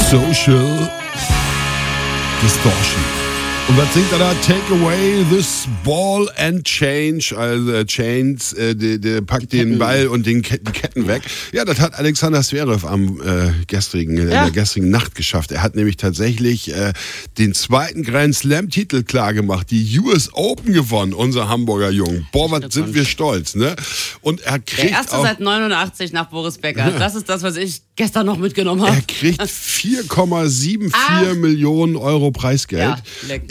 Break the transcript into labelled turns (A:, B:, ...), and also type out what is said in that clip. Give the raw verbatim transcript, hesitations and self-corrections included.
A: Social Distortion. Und was singt er da? Take away this ball and change. Also äh, Chains, äh, der, der packt den Ball und den Ket- die Ketten weg. Ja, das hat Alexander Zverev am äh, gestrigen, in
B: Ja.
A: der gestrigen Nacht geschafft. Er hat nämlich tatsächlich äh, den zweiten Grand Slam-Titel klargemacht, die U S Open gewonnen, unser Hamburger Jungen. Boah, was sind wir stolz, ne? Und er kriegt
B: Der erste
A: auch,
B: seit neunundachtzig nach Boris Becker. Das ist das, was ich gestern noch mitgenommen habe.
A: er kriegt vier Komma vierundsiebzig
B: Ach.
A: Millionen Euro Preisgeld.
B: Ja, leck.